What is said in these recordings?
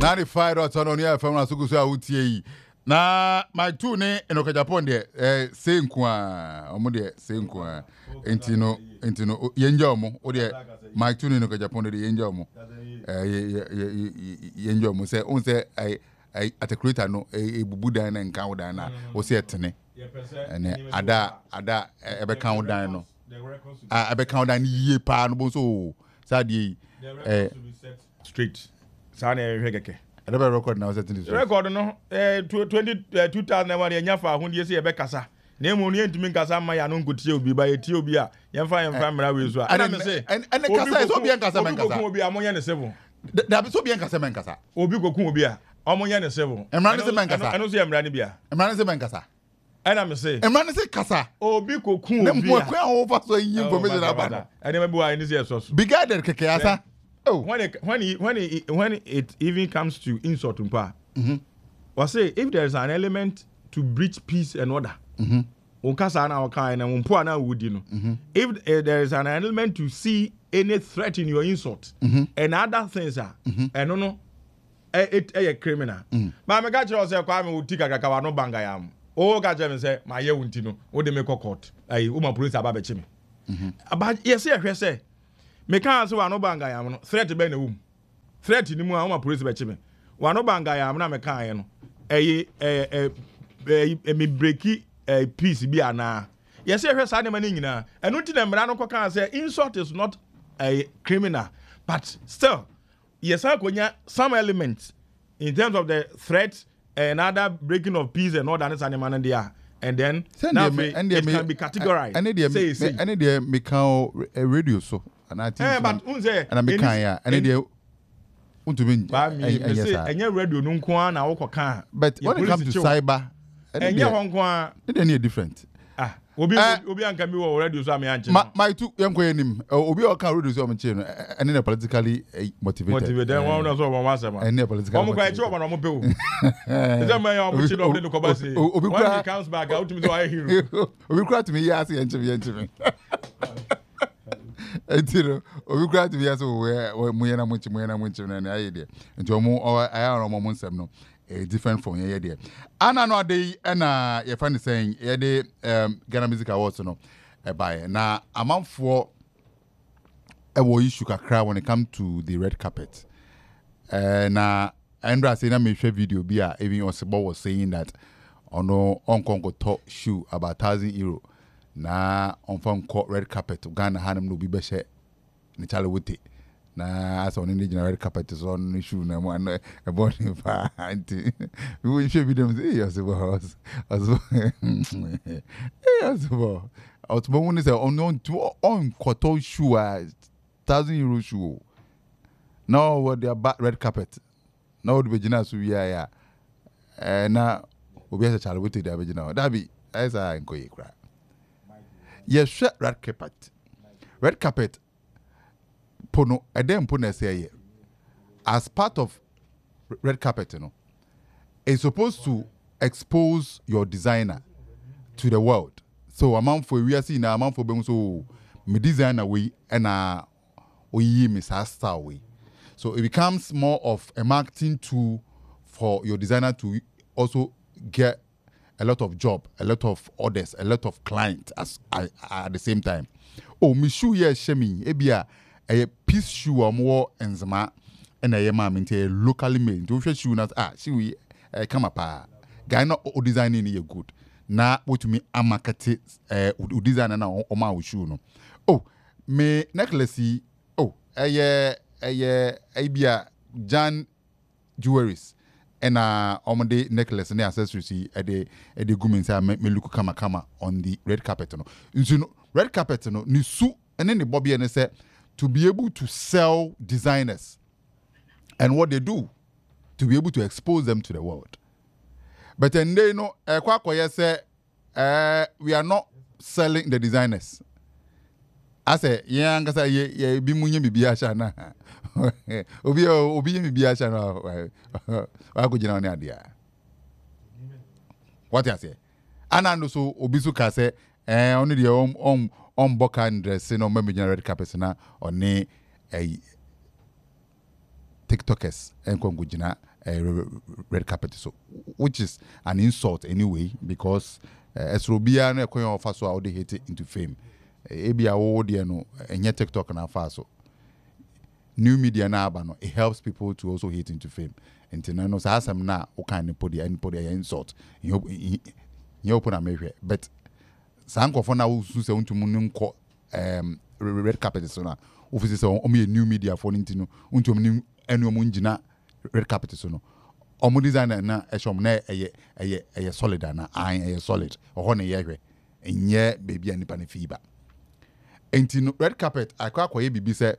95 autonomy FM na suku so awutie yi na my two ne enoka Japan de senku a omo de senku a entino yenja omo o de my two ne enoka Japan de yenja omo yenja omo say on say I at a creator no bubu dan na nkan wodan na o say etene ene ada ebe kan wodan no ebe kan wodan yie pa no bo so sadie straight sana hwegeke ebe record na setting this record no 2001 enya fa ahundie se ebe kasa na emu ne ntumi nkasa ma ya no nkotie obi ba yetie obi a yemfa mra we so ana me se ene kasa so obi nkasa men kasa obi amonye ne sebo da bi so obi nkasa men kasa obi kokun obi a omonye ne sebo emra ne se men kasa eno so emra ne bia emra ne se men kasa ana me se emra ne se kasa obi kokun obi a ne mo kwa o fa so yin information about ene me bua ni se so bigaded keke asa. Oh, when it even comes to insult, or say if there is an element to breach peace and order, if there is an element to see any threat in your insult and other things and it's a criminal. But I got you say kwame utika kakawa no banga yam. Oh, got you say my ye untino. O de me court. Ay, uma police ababechi me. But yes, say. Me kan so wano banga yam no threat be na wum threat ni mu a ma police be chime wano banga yam na me kan ye no me breaki peace bi ana yes ehwe sa ne ma nyina eno ti na mra no kan say insult is not a criminal but still yes akonya some elements in terms of the threat and other breaking of peace and all that animal there and then now it can be categorized and they me kan radio so but unze and I be kan ya and they untumi enye radio no nko na wo kan but when it comes to cyber enye ho nko a they different obi anka mi wo radio so am ya nche my two yanko enim obi o kan radio so am nche no and they politically motivated then one no so one wasema and they politically omo kwa echi omo no mo pe o is man ya omo chi do no ko ba say when he comes back out to me so I hero obi kra to me ya say nche etiro obi kra to me ya so we mu yana munchi na aye de nti omo aya omo mo nsem no different from here there ana no ade na ye fan saying ye de Ghana Music Awards no by na amanfo wo issue kakra when it come to the red carpet na Andra say na me share video bi a even Osebo was saying that ono onkonko top shoe about €1,000 na on court red carpet Ghana hanum no bi be she ni chale wote na as on the red carpet is on issue na mo e boni fa anti we should be them say Osebo Osebo when say on koto shoe €1,000 shoe now what their red carpet now the vagina so ya na obi asa chale wote the vagina that be asa nkoyi kra yes red carpet pono edem pono say as part of red carpet it's supposed to expose your designer to the world so amount for we are seeing amount for be so me designer we and oyi me style we so it becomes more of a marketing tool for your designer to also get a lot of job, a lot of orders, a lot of clients at the same time. Oh, me shoe here shemi ebia a piece shoe or more enzama and a ma minti locally made. Do shoe not she come up guy not designing you good. Na what me a market designer na o ma shoe no. Oh, me necklace ebia Jan Jewelries and omode necklace and accessories e de gumen say me look kama on the red carpet no. You red carpet no ni su and then the bobby and say to be able to sell designers and what they do to be able to expose them to the world. But then they know say we are not selling the designers. I say yanga say ye bi munye bibia sha na obi mi bia sha na wa go jina oni adia what you say anando so obi so ka say oni de on boka dress no me red carpet na oni TikTokers enko go jina red carpet so, which is an insult anyway because as Robia no ekwan ofa so they hate it into fame. Ebia wo de no enye TikTok na fa so. New media na aba no, it helps people to also hate into fame. Nti no so asem na o kan ne podi insult. You open amehwe but sankofo na wo su se untumu nko red carpet so na office say o me new media for ntino untumu ni enu mu ngina red carpet so no omo designer na ehom na eye solid na eye solid oho na yehwe enye baby anipa na fiba ntino red carpet akwa bibi say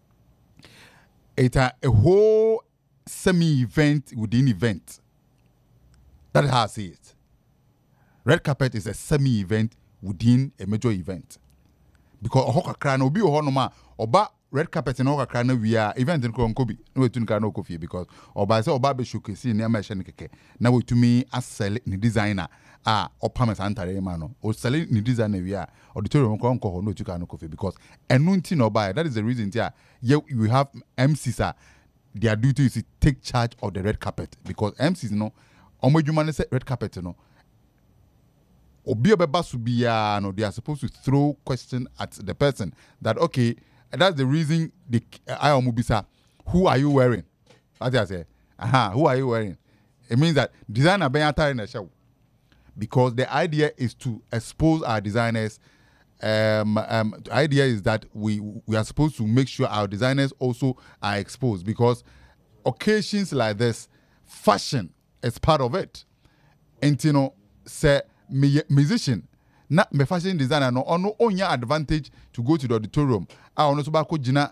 it's a whole semi-event within event. That's how I see it. Red carpet is a semi-event within a major event. Because ohoka krana obi ohonoma oba red carpet na ohoka krana we are event in Kobi. No we tun krana kofi because oba say oba be showcase ni ama hye keke. Na we tumi asell ni designer opam santare ma no. O sell ni designer we are auditorium ko ho no tu krana kofi because enu nti no buy. That is the reason you have MCs their duty is to take charge of the red carpet because MCs no omedwuma say red carpet no obi obeba subia no they are supposed to throw question at the person that okay that's the reason the ayomubisa who are you wearing as I say who are you wearing it means that designer ben atare na show because the idea is to expose our designers. The idea is that we are supposed to make sure our designers also are exposed because occasions like this, fashion is part of it. And you know, say musician, not me fashion designer, no onya advantage to go to the auditorium. I ono so ba ko gina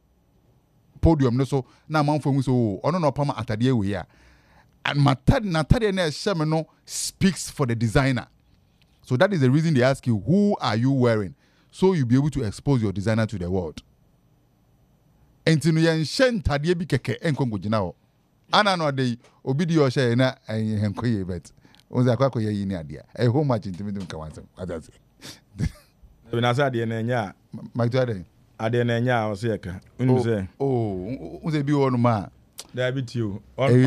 podium no so na man for so ono no pama atade we ya. And matad na tade na shame no speaks for the designer. So that is the reason they ask you, who are you wearing? So you'll be able to expose your designer to the world. Entinu yen shen tadie bi keke enkongo jina ho. Ana no dey obidi o she na enko ye bet. Onza kwa ye yi ni ade. How much intimidating ka wansem. Adase. We na say de na nya. Magdade. Ade na nya o se ka. Unu say. Unze bi wonu ma. Diabetes.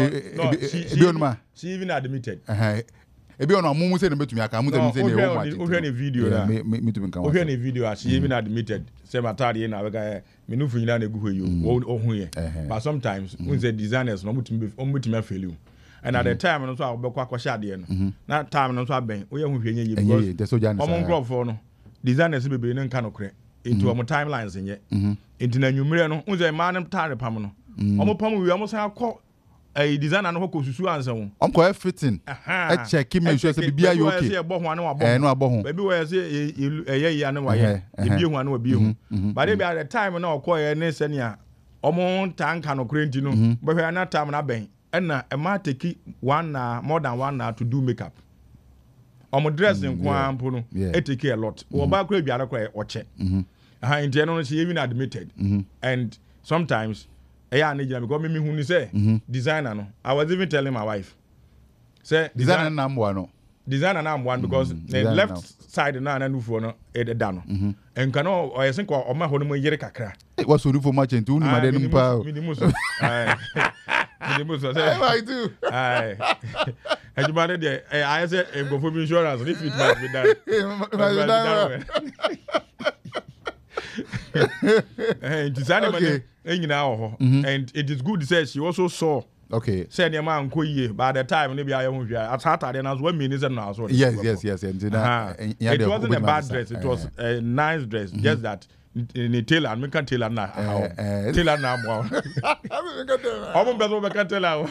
No, she even admitted. Ebi ono amumu say na betumi aka amumu say na e wo ma. O video na. Me tumi kan. O hwe video she even admitted. Say matade na we ga me no funyina na egu hwe yo. O hu ye. But sometimes when the designers no mutumi fail you. And at the time no so abekwa kwasha ade no. Na time no so aben. O ye hu hwe nye ye because. Omon crop for no. Designers bebe ne nka no kre. Into our timelines nye. Into na nwumire no. Unze man nam tare pam no. Omo pam wi omo san akọ a designer no ko susu ansan on ko everything e check make sure say bibia you okay e bo ho anu abo no abo ho baby we say e ya anu wa ye e bi hu anu wa bi hu but e be at the time na okọ ye ne se ne omo tanka no krenti no be hwe na time na ben na e ma take more than 1 hour to do makeup omo dressing kwa ampo no e take a lot wo ba kra biara kwa o che in no she even admitted and sometimes because me who ni say designer no. I was even telling my wife. Say designer na mwa no. Designer na mwa because the left side na na nufu no e de da no. En kano o yesen ko o ma ho no mo yere kakra. It was so for much into unu made no pa. Minimuso. Minimuso say. I do. Ai. Ejumade de I say e go for insurance if it must be done. Designer and it is good to say she also saw say the man by the time maybe I at Saturday as 1 minute and now yes it wasn't a bad dress, it was a nice dress, just that in tailor and make tailor na tailor na mo I'm better make tailor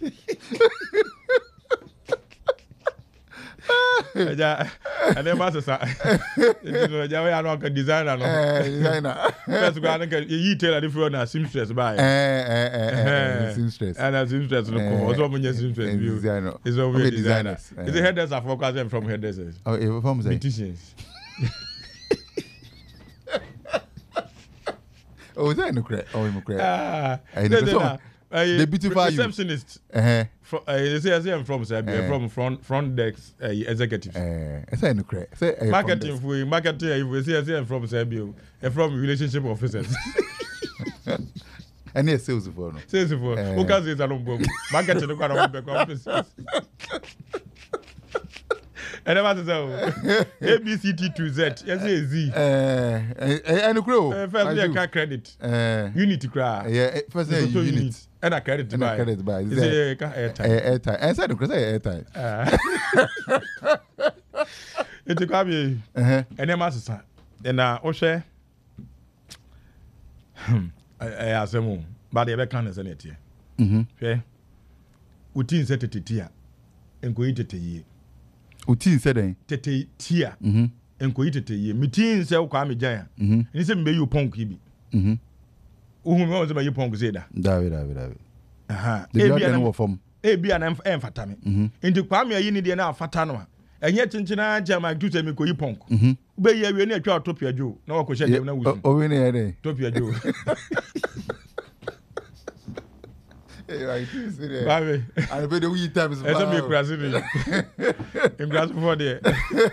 and then master sa ja we are designer no designer let's go and you tell a different seamstress by seamstress and seamstress no also when you seamstress is over designers is the headers are focusing from headers from the beauticians that no correct the beautiful receptionist they say from Serbia from front desk executives say no correct say marketing if we say from Serbia from relationship officers Any sales for no. Sales for. Who can say that on boom? Market to the corner of the company. And I was A B C D to Z. Yes, Z. And crow. First, I can credit. Unity cry. Yeah, first unit. And I credit to buy. Credit buy. Is it airtime? And said the airtime. It's a copy. And then master. And Oshe. I ask them, but they can't as any tear. Okay. Utin said it here and go eat it a year. Utin said, Tete tia and go eat it a year. Meeting sell Kwame Jaya. And he said, May you punk kibi. Who knows about you punk zeda? David. Aha. The from A be an fatami. Into Kwame, you need an fatano. And yet, in China, Jama do say me go you punk. Be ye we near Topia Joe. No question. Oh, in a Topia Joe. I bet the wee time is in grass for there.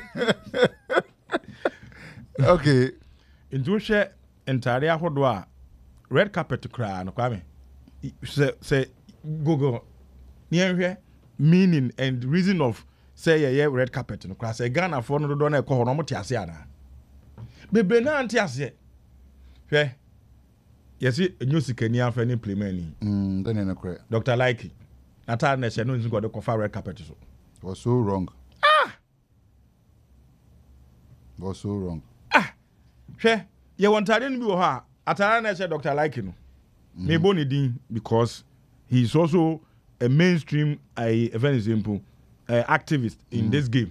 Okay. Into share entirely a red carpet to cry no Kwame. Say Google near here meaning and reason of say yeah red carpet no cry say Ghana for no don e ko no motiase ana. Bebe na antiase. Hwe yes, new sikani afa ni playman ni. Then in a crack. Dr. Likey. Nata na she no nzi go the cover red carpet so. Was so wrong. Was so wrong. Hwe ye wontare no bi wo ha. Atara na she Dr. Likey no. Me boni din because he is also a mainstream a very simple activist in this game.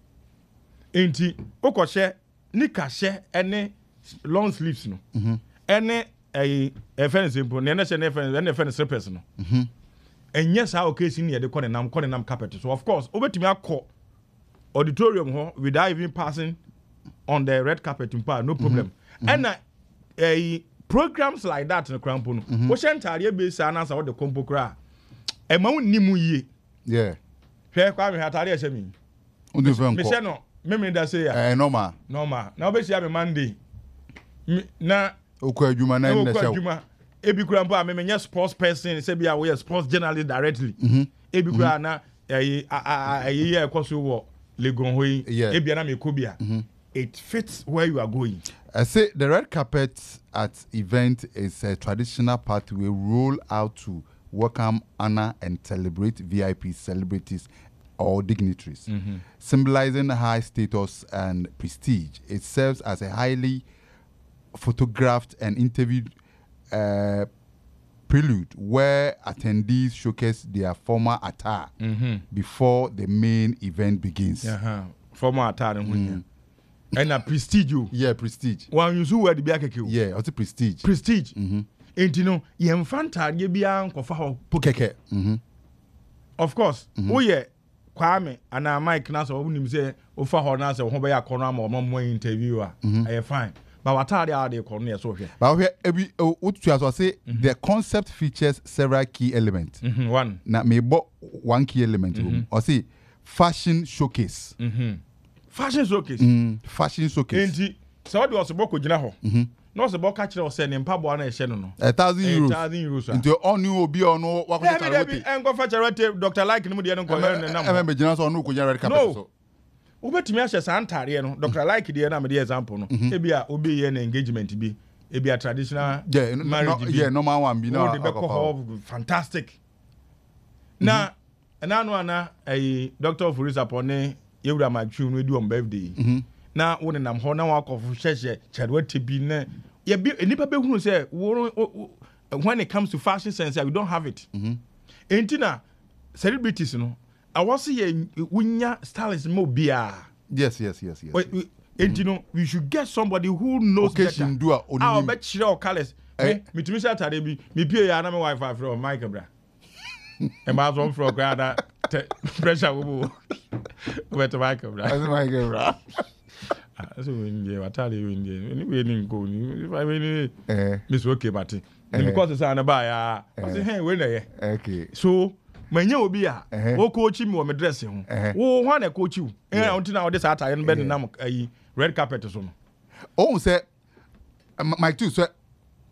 Enti okoshe nika she ene long sleeves no. Ene a very simple na she na very slippers no. And yes how occasion here they call them carpet. So of course obetimi akọ auditorium ho without even passing on the red carpet no problem. And programs like that in the crampo no. Wo shentare be say na say wo de kompo kra. E ma wonni mu yie. Yeah. Hwe kwa me hatare e shemi. Undi fen Me ko. say no, me da say ya. Normal. Na obe sia me Monday. Na Okwa adwuma na na show. Ebi kura mpo a me nya sports person say bia we sports journalist directly. Ebi kura na ayi ekoso wo Legon hoyi. Ebi na me ko bia. It fits where you are going. I say the red carpet at event is a traditional pathway roll out to welcome, honor, and celebrate VIP celebrities or dignitaries, symbolizing high status and prestige. It serves as a highly photographed and interviewed prelude where attendees showcase their former attire before the main event begins. Former attire and a prestige. Yeah, prestige. One you where the biakeke. Yeah, what's prestige? Prestige. And you know, yemfanta ye bia nkofa ho pokeke. Of course, we Kwame and Mike na so wonim say ofa ho na say ho be yakono ama mo interview a fine. But what are they called near so here? But here, the concept features several key elements. One. Now, maybe one key element. Or see, fashion showcase. Fashion showcase. Fashion showcase. And so what was a book with Jinaho? No, the book catcher was sending Pablo and a Shannon. 1,000 euros. 1,000 euros. And you all knew be or no. What and go fetch a Dr. Like and Mudian. I remember Jonas or no. No. Ubetimi ahye santare no Dr. Like the na me the example no ebia obi an engagement bi ebia traditional marriage yeah normal one be no fantastic na no ana Dr. Furisa pone yewura matchu no edi on birthday na woni nam ho na wakofu hyehyɛ chadwate bi na ye bi enipa be hunu say when it comes to fashion sense we don't have it entina celebrities no I was saying, Winya stylist mo bia. Yes. And you know, we should get somebody who knows better. I'll bet you colors. Me to me say today me pay ya na me wifi from Michael bra. And my one from Ghana pressure wo. Wait Michael bra. As Michael bra. So in the what you in the anyway nin go ni. If I mean Miss okay but because it's an buy I say hey we there. Okay. So manya obi a wo coach me wo me dress ho wo ho na coach you until this attire no be na red carpet so no oh say Mike too say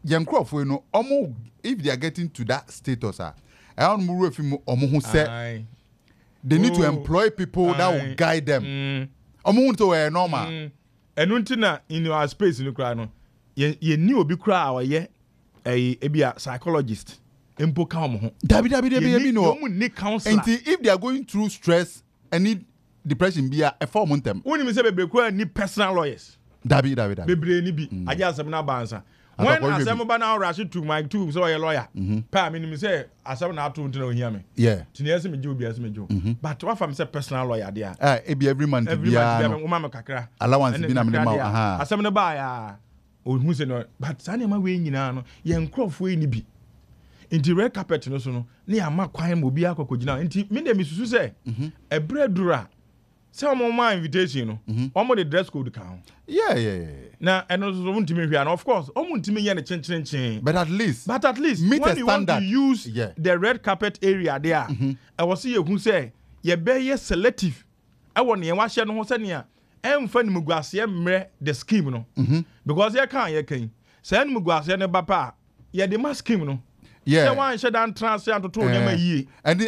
young crop for no omo if they are getting to that status I don't move if you omo who say they need to employ people that will guide them omo to where normal and until in your space in the crowd you knew obi kra or ye a psychologist empo ka omo ho dabi no need counselor and if they are going through stress and need depression be a form on them when you say be kra need personal lawyers dabi bebre ni bi aja asem na bansa when asem ba na rush to my two so your lawyer pa me ni say asem na ato ntina ohia me yeah tini me ju bi asem ju but what am say personal lawyer there e be every month be no ma kakra allowance bi na me ma asem na ba ya ohun say no but sa na ma we nyina no ye nkrofo ni bi inti red carpet no so no na ya ma kwan mo bi akokogina inti me dem susu say e bredura say omo ma invitation no omo the dress code kan yeah na eno so wuntimi hwia na of course omo ntimi ye ne chenchen but at least meet when a you standard. Want to use the red carpet area there I was see you say ye be selective I want ye wa hye no ho se ne a emfa ni muguase mre the scheme no because ye kan say ni muguase ne ba pa ye the scheme no yeah say wan hye dan transfer to to nyama yie and